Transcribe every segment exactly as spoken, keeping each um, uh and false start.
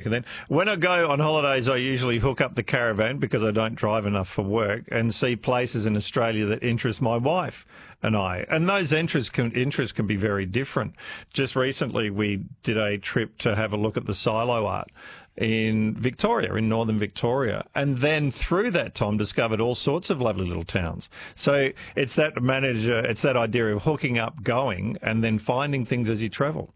And then when I go on holidays, I usually hook up the caravan because I don't drive enough for work and see places in Australia that interest my wife and I. And those interests can, interests can be very different. Just recently, we did a trip to have a look at the silo art in Victoria, in northern Victoria. And then through that, Tom, discovered all sorts of lovely little towns. So it's that manager, it's that idea of hooking up, going, and then finding things as you travel.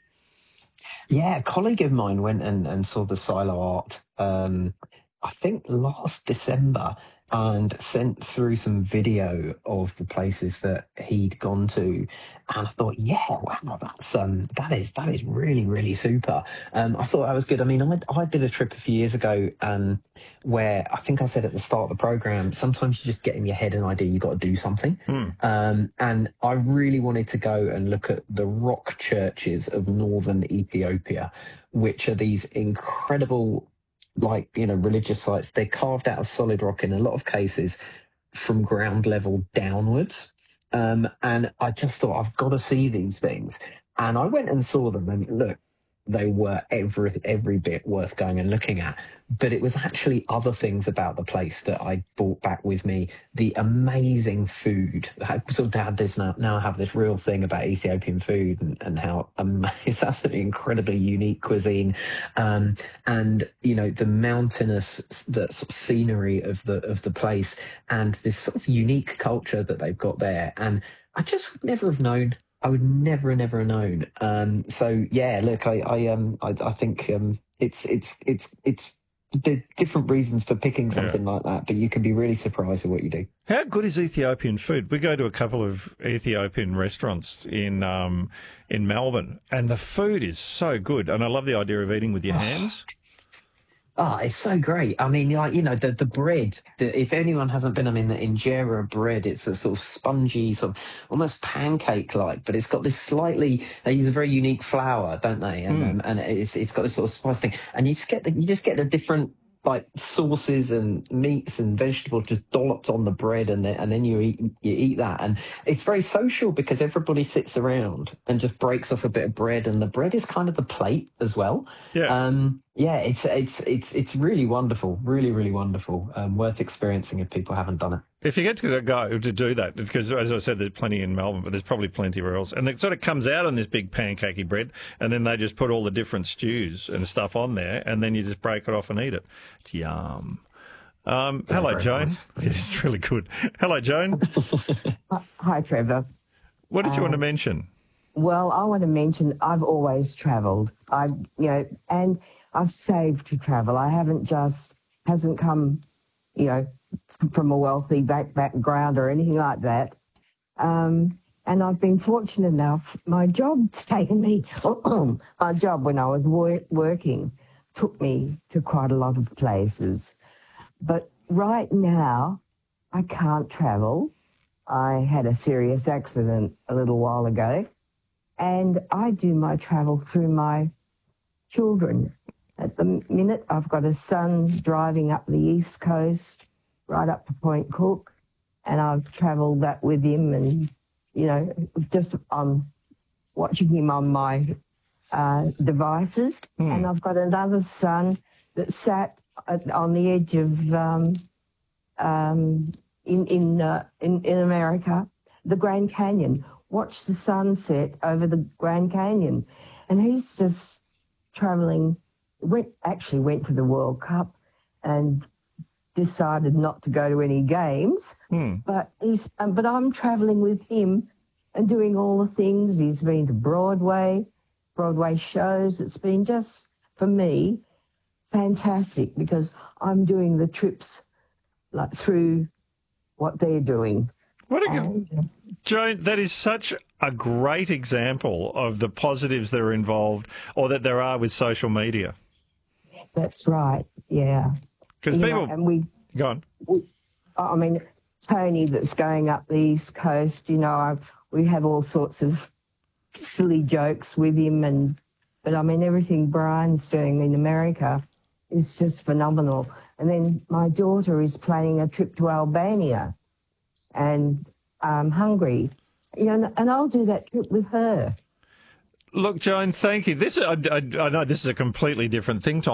Yeah, a colleague of mine went and, and saw the silo art, um, I think last December, and sent through some video of the places that he'd gone to. And I thought, yeah, wow, that's um, that is that is really, really super. Um, I thought that was good. I mean, I, I did a trip a few years ago um, where I think I said at the start of the program, sometimes you just get in your head an idea, you've got to do something. Mm. Um, and I really wanted to go and look at the rock churches of northern Ethiopia, which are these incredible, like, you know, religious sites. They're carved out of solid rock in a lot of cases from ground level downwards. Um, and I just thought, I've got to see these things. And I went and saw them, and look, they were every every bit worth going and looking at. But it was actually other things about the place that I brought back with me. The amazing food. I sort of had this now, now I have this real thing about Ethiopian food and, and how um, it's absolutely incredibly unique cuisine. Um, and, you know, the mountainous, the sort of scenery of the, of the place, and this sort of unique culture that they've got there. And I just would never have known. I would never, never have known. Um, so yeah, look, I, I, um, I, I think um, it's, it's, it's, it's the different reasons for picking something yeah. like that, but you can be really surprised at what you do. How good is Ethiopian food? We go to a couple of Ethiopian restaurants in um, in Melbourne, and the food is so good. And I love the idea of eating with your hands. Oh, it's so great. I mean, like, you know, the, the bread, the, if anyone hasn't been, I mean, the injera bread, it's a sort of spongy, sort of almost pancake-like, but it's got this slightly, they use a very unique flour, don't they? And mm. um, and it's it's got this sort of spice thing. And you just get the, you just get the different, like, sauces and meats and vegetables just dolloped on the bread, and then and then you eat you eat that. And it's very social because everybody sits around and just breaks off a bit of bread, and the bread is kind of the plate as well. Yeah. Um, yeah, it's it's it's it's really wonderful, really, really wonderful. Um, worth experiencing if people haven't done it. If you get to go to do that, because as I said, there's plenty in Melbourne, but there's probably plenty everywhere else, and it sort of comes out on this big pancakey bread, and then they just put all the different stews and stuff on there, and then you just break it off and eat it. It's yum. Um, yeah, hello, Joan. Nice. It's really good. Hello, Joan. Hi, Trevor. What did you um, want to mention? Well, I want to mention I've always travelled. I, you know, and I've saved to travel. I haven't just hasn't come, you know, from a wealthy back background or anything like that. Um, and I've been fortunate enough. My job's taken me. My job when I was wor- working took me to quite a lot of places. But right now, I can't travel. I had a serious accident a little while ago, and I do my travel through my children. At the minute, I've got a son driving up the East Coast, right up to Point Cook, and I've travelled that with him, and, you know, just um, watching him on my uh, devices. Mm. And I've got another son that sat at, on the edge of, um, um, in, in, uh, in, in America, the Grand Canyon, watched the sunset over the Grand Canyon. And he's just travelling, went, actually went to the World Cup and decided not to go to any games, mm. but he's um, but I'm travelling with him and doing all the things. He's been to Broadway, Broadway shows. It's been just, for me, fantastic because I'm doing the trips like through what they're doing. What a good, and, Joan, that is such a great example of the positives that are involved or that there are with social media. That's right, yeah. Because people, know, and we go on. We, I mean, Tony, that's going up the East Coast. You know, I, we have all sorts of silly jokes with him, and but I mean, everything Brian's doing in America is just phenomenal. And then my daughter is planning a trip to Albania and um, Hungary. You know, and I'll do that trip with her. Look, Joan, thank you. This I, I, I know this is a completely different thing, Tom.